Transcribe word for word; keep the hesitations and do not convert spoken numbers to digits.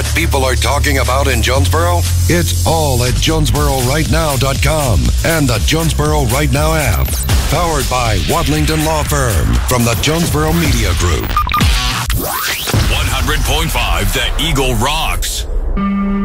what people are talking about in Jonesboro? It's all at Jonesboro Right Now dot com and the Jonesboro Right Now app. Powered by Wadlington Law Firm from the Jonesboro Media Group. one hundred point five The Eagle rocks.